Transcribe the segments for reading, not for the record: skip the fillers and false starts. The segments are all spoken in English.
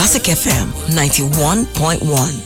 Classic FM 91.1.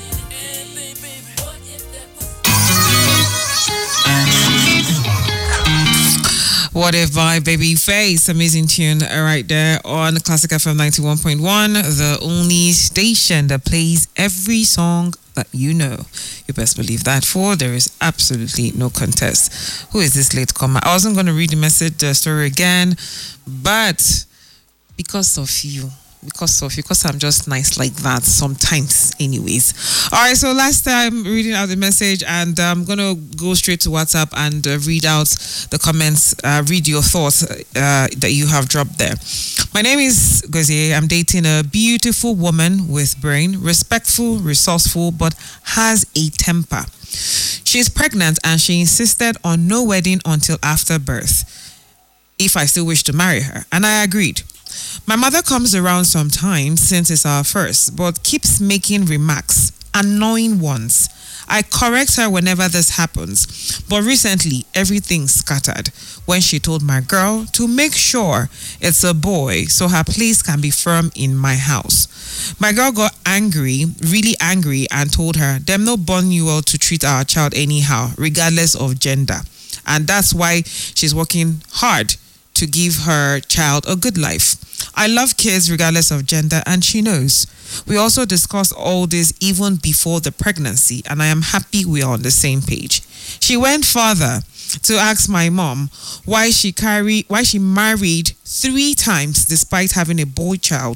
What If by Babyface, amazing tune right there on Classic FM 91.1, the only station that plays every song that you know. You best believe that. There is absolutely no contest. Who is this late comer? I wasn't going to read the story again, but because I'm just nice like that sometimes anyways. All right, so last time reading out the message, and I'm going to go straight to WhatsApp and read out the comments, read your thoughts that you have dropped there. My name is Gozie. I'm dating a beautiful woman with brain, respectful, resourceful, but has a temper. She's pregnant and she insisted on no wedding until after birth if I still wish to marry her, and I agreed. My mother comes around sometimes since it's our first, but keeps making remarks, annoying ones. I correct her whenever this happens, but recently everything scattered when she told my girl to make sure it's a boy so her place can be firm in my house. My girl got angry, really angry, and told her, "Them no born you all to treat our child anyhow, regardless of gender." And that's why she's working hard to give her child a good life. I love kids regardless of gender, and she knows. We also discussed all this even before the pregnancy, and I am happy we are on the same page. She went further to ask my mom why she married 3 times despite having a boy child,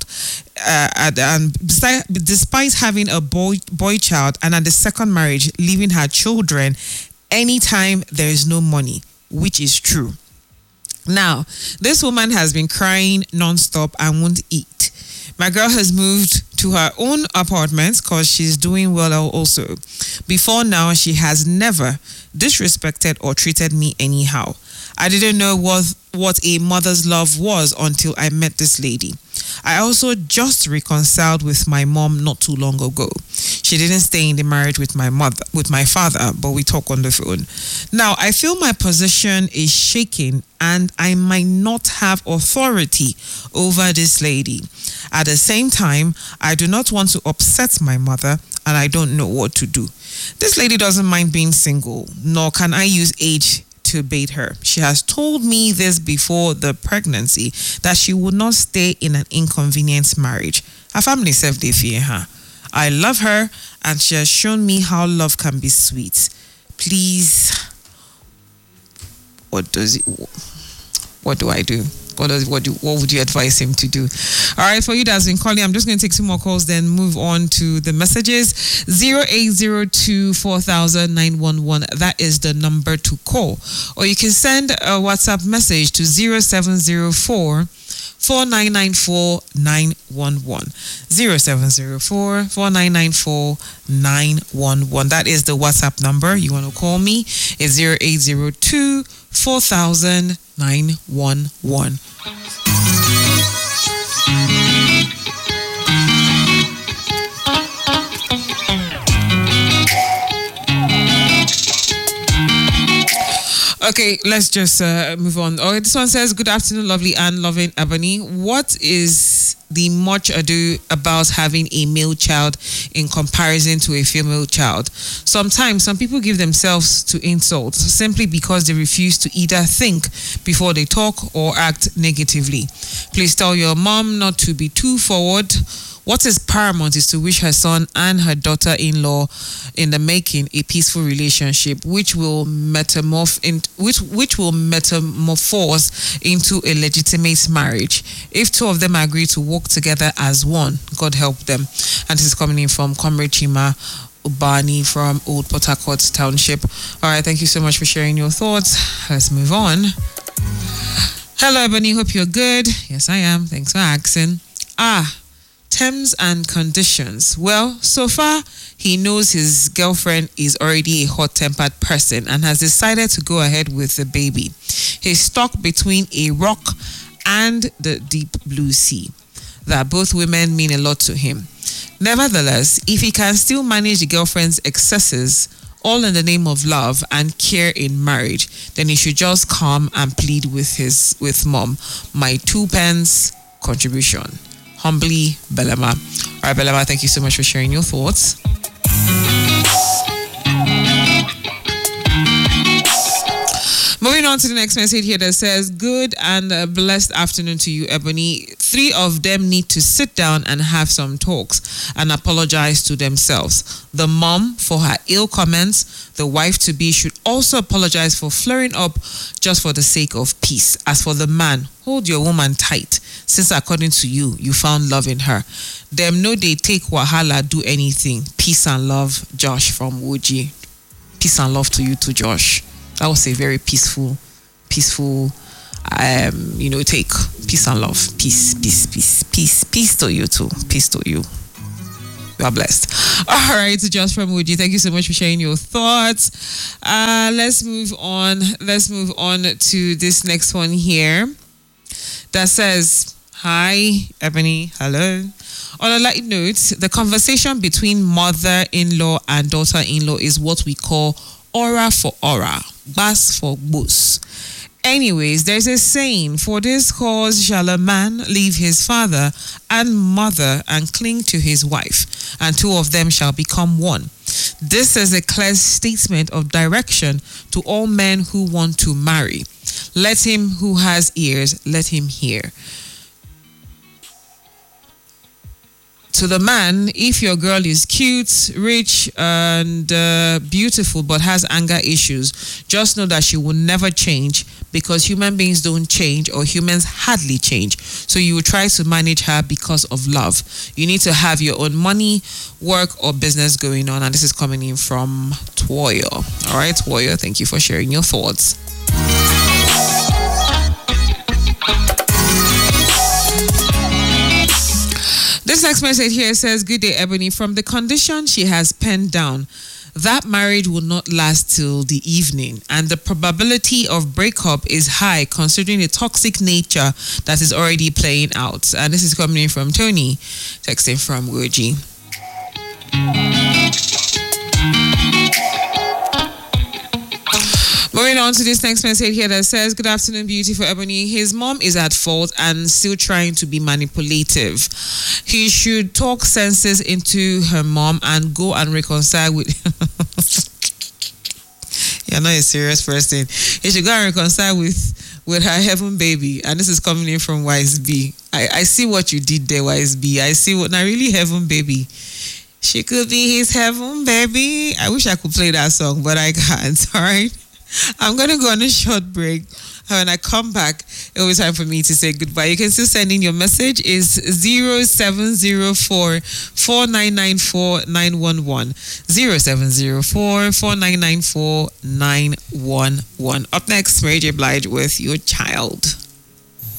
despite having a boy child, and at the second marriage leaving her children anytime there is no money, which is true. Now, this woman has been crying non-stop and won't eat. My girl has moved to her own apartment because she's doing well also. Before now, she has never disrespected or treated me anyhow. I didn't know what a mother's love was until I met this lady. I also just reconciled with my mom not too long ago. She didn't stay in the marriage with my father, but we talk on the phone. Now, I feel my position is shaking and I might not have authority over this lady. At the same time, I do not want to upset my mother and I don't know what to do. This lady doesn't mind being single, nor can I use age to bait her. She has told me this before the pregnancy, that she would not stay in an inconvenient marriage. Her family self they fear her. I love her and she has shown me how love can be sweet. Please, what do I do? What would you advise him to do? All right, for you that's been calling, I'm just going to take 2 more calls, then move on to the messages. 0802-4000-911. That is the number to call. Or you can send a WhatsApp message to 0704-4994-911. 0704-4994-911. That is the WhatsApp number. You want to call me? It's 0802-4000-911. Okay, let's just move on. Oh, this one says, "Good afternoon, lovely and loving Ebony. What is the much ado about having a male child in comparison to a female child? Sometimes some people give themselves to insults simply because they refuse to either think before they talk or act negatively. Please tell your mom not to be too forward. What is paramount is to wish her son and her daughter-in-law in the making a peaceful relationship, which will metamorphose into a legitimate marriage. If 2 of them agree to work together as one, God help them." And this is coming in from Comrade Chima Ubani from Old Port Harcourt Township. All right, thank you so much for sharing your thoughts. Let's move on. Hello, Ebony. Hope you're good. Yes, I am. Thanks for asking. Terms and conditions. Well, so far, he knows his girlfriend is already a hot-tempered person and has decided to go ahead with the baby. He's stuck between a rock and the deep blue sea. That both women mean a lot to him. Nevertheless, if he can still manage the girlfriend's excesses, all in the name of love and care in marriage, then he should just come and plead with mom. My 2 pence contribution. Humbly, Belema. All right, Belema, thank you so much for sharing your thoughts. Moving on to the next message here that says, good and blessed afternoon to you, Ebony. 3 of them need to sit down and have some talks and apologize to themselves. The mom for her ill comments. The wife-to-be should also apologize for flaring up just for the sake of peace. As for the man, hold your woman tight, since according to you, you found love in her. Them know they take wahala, do anything. Peace and love, Josh from Woji. Peace and love to you too, Josh. That was a very peaceful, take. Peace and love. Peace to you too. Peace to you. You are blessed. All right, Josh from Woody, thank you so much for sharing your thoughts. Let's move on. Let's move on to this next one here that says, hi, Ebony. Hello. On a light note, the conversation between mother-in-law and daughter-in-law is what we call aura for aura, bas for bus. Anyways, there's a saying, for this cause shall a man leave his father and mother and cling to his wife, and 2 of them shall become one. This is a clear statement of direction to all men who want to marry. Let him who has ears, let him hear. To the man, if your girl is cute, rich, and beautiful, but has anger issues, just know that she will never change, because human beings don't change, or humans hardly change. So you will try to manage her because of love. You need to have your own money, work, or business going on. And this is coming in from Twoyo. All right, Twoyo, thank you for sharing your thoughts. This next message here says, good day, Ebony. From the condition she has penned down, that marriage will not last till the evening, and the probability of breakup is high considering the toxic nature that is already playing out. And this is coming in from Tony, texting from Woji. Moving on to this next message here that says, good afternoon, beautiful Ebony. His mom is at fault and still trying to be manipulative. He should talk senses into her mom and go and reconcile with... You're not a serious person. He should go and reconcile with her heaven baby. And this is coming in from Wise B. I see what you did there, Wise B. I see what... Now, really, heaven baby. She could be his heaven baby. I wish I could play that song, but I can't, all right? I'm going to go on a short break. When I come back, it will be time for me to say goodbye. You can still send in your message. It's 0704 4994 911. 0704 4994 911. Up next, Mary J. Blige with Your Child.